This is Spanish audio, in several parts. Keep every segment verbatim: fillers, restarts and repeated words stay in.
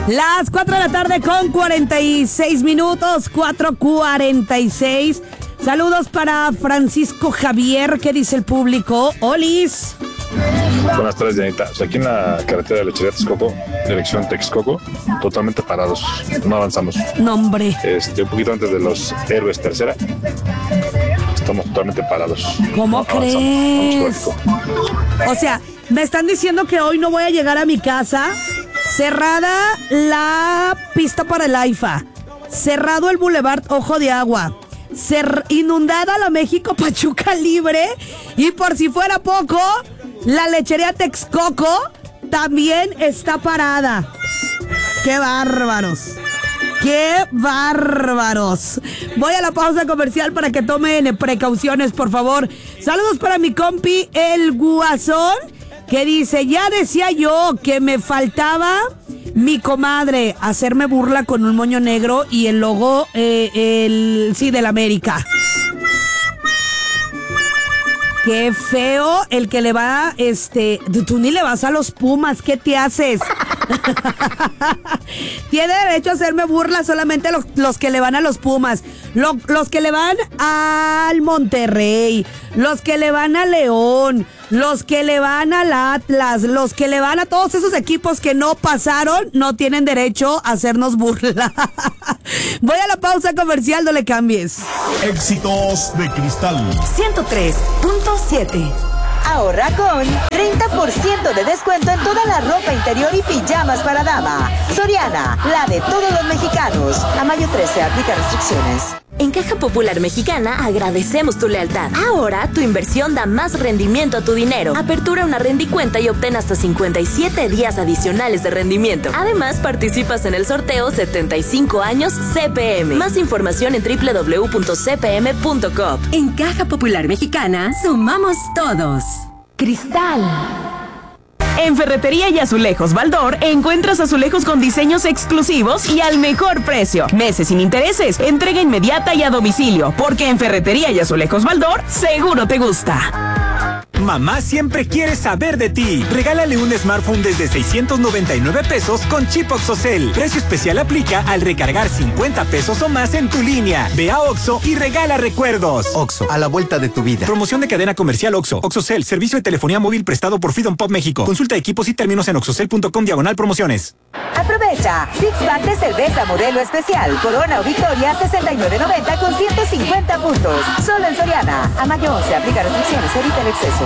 Las cuatro de la tarde con cuarenta y seis minutos, cuatro cuarenta y seis. Saludos para Francisco Javier, ¿qué dice el público? Olis. Buenas tardes, Dianita. Pues aquí en la carretera de Lechería Texcoco, dirección Texcoco, totalmente parados, no avanzamos. Nombre. Este, un poquito antes de los Héroes Tercera, estamos totalmente parados. ¿Cómo no crees? O sea, me están diciendo que hoy no voy a llegar a mi casa. Cerrada la pista para el AIFA, cerrado el Boulevard Ojo de Agua, cer- inundada la México Pachuca Libre y por si fuera poco, la lechería Texcoco también está parada. ¡Qué bárbaros! ¡Qué bárbaros! Voy a la pausa comercial para que tomen precauciones, por favor. Saludos para mi compi, el Guasón, que dice, ya decía yo que me faltaba mi comadre hacerme burla con un moño negro y el logo, eh, el sí, del América. Qué feo el que le va, este, tú ni le vas a los Pumas, ¿qué te haces? Tiene derecho a hacerme burla solamente los, los que le van a los Pumas, lo, los que le van al Monterrey, los que le van a León, los que le van al Atlas, los que le van a todos esos equipos que no pasaron, no tienen derecho a hacernos burla. Voy a la pausa comercial, no le cambies. Éxitos de Cristal ciento tres punto siete. Ahorra con treinta por ciento de descuento en toda la ropa interior y pijamas para dama. Soriana, la de todos los mexicanos. A mayo trece, aplica restricciones. En Caja Popular Mexicana agradecemos tu lealtad. Ahora tu inversión da más rendimiento a tu dinero. Apertura una rendicuenta y obtén hasta cincuenta y siete días adicionales de rendimiento. Además, participas en el sorteo setenta y cinco años C P M. Más información en doble u doble u doble u punto c p m punto com. En Caja Popular Mexicana sumamos todos. Cristal. En Ferretería y Azulejos Baldor encuentras azulejos con diseños exclusivos y al mejor precio. Meses sin intereses, entrega inmediata y a domicilio, porque en Ferretería y Azulejos Baldor seguro te gusta. Mamá siempre quiere saber de ti. Regálale un smartphone desde seiscientos noventa y nueve pesos con chip OXXOCEL. Precio especial aplica al recargar cincuenta pesos o más en tu línea. Ve a Oxxo y regala recuerdos. Oxxo, a la vuelta de tu vida. Promoción de cadena comercial Oxxo. OXXOCEL, servicio de telefonía móvil prestado por Freedom Pop México. Consulta equipos y términos en oxxocel punto com diagonal promociones. Aprovecha Six Pack de cerveza modelo especial Corona o Victoria sesenta y nueve noventa con ciento cincuenta puntos. Solo en Soriana. A mayo once, aplica restricciones, evita el exceso.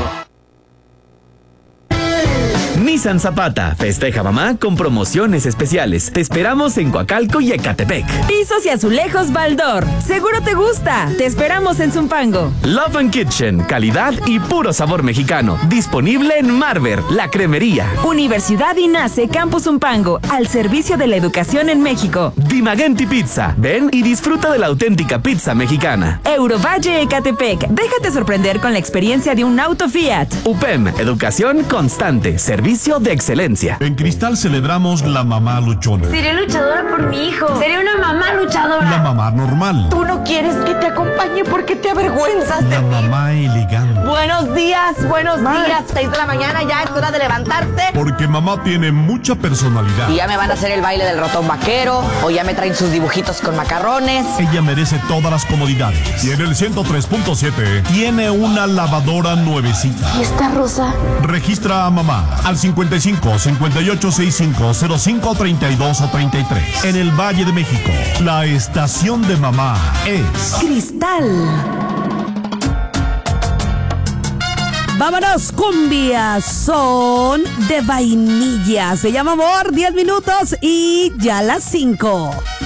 Nissan Zapata festeja mamá con promociones especiales. Te esperamos en Coacalco y Ecatepec. Pisos y azulejos Baldor. Seguro te gusta. Te esperamos en Zumpango. Love and Kitchen, calidad y puro sabor mexicano. Disponible en Marver, la cremería. Universidad INACE Campus Zumpango, al servicio de la educación en México. Dimagenti Pizza. Ven y disfruta de la auténtica pizza mexicana. Eurovalle Ecatepec. Déjate sorprender con la experiencia de un auto Fiat. U P E M, educación constante, servicio de excelencia. En Cristal celebramos la mamá luchona. Seré luchadora por mi hijo. Seré una mamá luchadora. La mamá normal. Tú no quieres que te acompañe porque te avergüenzas de La mí. mamá elegante. Buenos días, buenos Ma. días. Seis de la mañana, ya es hora de levantarte. Porque mamá tiene mucha personalidad. Y ya me van a hacer el baile del ratón vaquero, o ya me traen sus dibujitos con macarrones. Ella merece todas las comodidades. Y en el ciento tres punto siete tiene una lavadora nuevecita. ¿Y esta rosa? Registra a mamá al cincuenta y cinco, cincuenta y ocho, sesenta y cinco, cero cinco, treinta y dos o treinta y tres. En el Valle de México, la estación de mamá es Cristal. Vámonos, cumbia, son de vainilla. Se llama Amor, diez minutos y ya las cinco.